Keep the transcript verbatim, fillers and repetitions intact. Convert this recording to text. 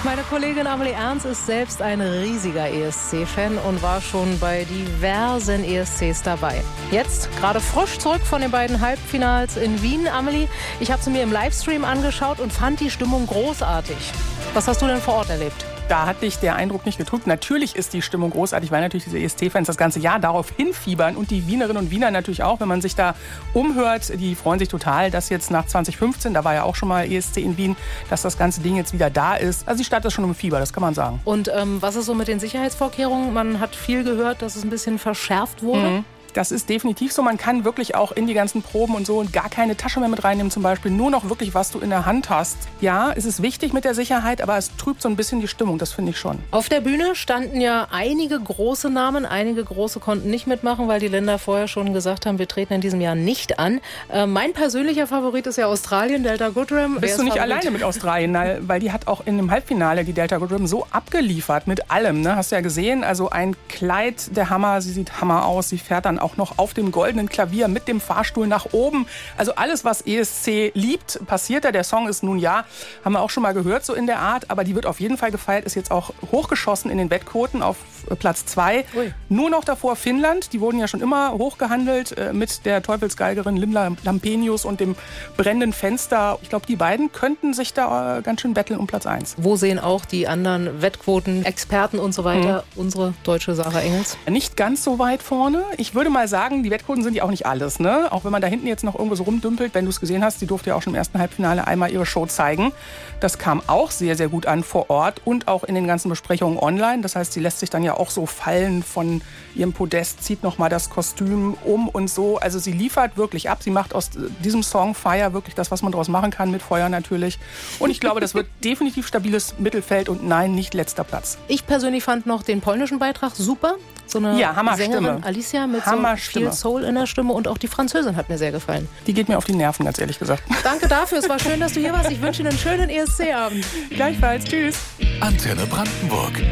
Meine Kollegin Amelie Ernst ist selbst ein riesiger E S C-Fan und war schon bei diversen E S Cs dabei. Jetzt gerade frisch zurück von den beiden Halbfinals in Wien. Amelie, ich habe sie mir im Livestream angeschaut und fand die Stimmung großartig. Was hast du denn vor Ort erlebt? Da hat dich der Eindruck nicht getrübt. Natürlich ist die Stimmung großartig, weil natürlich diese E S C-Fans das ganze Jahr darauf hinfiebern und die Wienerinnen und Wiener natürlich auch, wenn man sich da umhört. Die freuen sich total, dass jetzt nach zwanzig fünfzehn, da war ja auch schon mal E S C in Wien, dass das ganze Ding jetzt wieder da ist. Also die Stadt ist schon im Fieber, das kann man sagen. Und ähm, was ist so mit den Sicherheitsvorkehrungen? Man hat viel gehört, dass es ein bisschen verschärft wurde. Mhm. Das ist definitiv so. Man kann wirklich auch in die ganzen Proben und so und gar keine Tasche mehr mit reinnehmen zum Beispiel. Nur noch wirklich, was du in der Hand hast. Ja, es ist wichtig mit der Sicherheit, aber es trübt so ein bisschen die Stimmung. Das finde ich schon. Auf der Bühne standen ja einige große Namen. Einige große konnten nicht mitmachen, weil die Länder vorher schon gesagt haben, wir treten in diesem Jahr nicht an. Äh, mein persönlicher Favorit ist ja Australien, Delta Goodrem. Bist du nicht Favorit? Alleine mit Australien, weil die hat auch in dem Halbfinale, die Delta Goodrem, so abgeliefert mit allem. Ne? Hast du ja gesehen, also ein Kleid, der Hammer. Sie sieht Hammer aus. Sie fährt dann auch noch auf dem Gold goldenen Klavier mit dem Fahrstuhl nach oben. Also alles, was E S C liebt, passiert da. Der Song ist nun ja, haben wir auch schon mal gehört, so in der Art. Aber die wird auf jeden Fall gefeiert, ist jetzt auch hochgeschossen in den Wettquoten auf Platz zwei. Nur noch davor Finnland. Die wurden ja schon immer hochgehandelt äh, mit der Teufelsgeigerin Linda Lampenius und dem brennenden Fenster. Ich glaube, die beiden könnten sich da äh, ganz schön betteln um Platz eins. Wo sehen auch die anderen Wettquoten, Experten und so weiter mhm. unsere deutsche Sarah Engels? Nicht ganz so weit vorne. Ich würde mal sagen, die Wettquoten sind ja auch nicht alles, ne? Auch wenn man da hinten jetzt noch irgendwo so rumdümpelt, wenn du es gesehen hast, die durfte ja auch schon im ersten Halbfinale einmal ihre Show zeigen. Das kam auch sehr, sehr gut an vor Ort und auch in den ganzen Besprechungen online. Das heißt, sie lässt sich dann ja auch so fallen von ihrem Podest, zieht nochmal das Kostüm um und so. Also sie liefert wirklich ab. Sie macht aus diesem Song Fire wirklich das, was man daraus machen kann, mit Feuer natürlich. Und ich glaube, das wird definitiv stabiles Mittelfeld und nein, nicht letzter Platz. Ich persönlich fand noch den polnischen Beitrag super. So eine ja, Sängerin Alicia mit so viel Soul in der Stimme und auch die Französin hat mir sehr gefallen. Die geht mir auf die Nerven, ganz ehrlich gesagt. Danke dafür, es war schön, dass du hier warst. Ich wünsche Ihnen einen schönen E S C-Abend. Gleichfalls, tschüss. Antenne Brandenburg.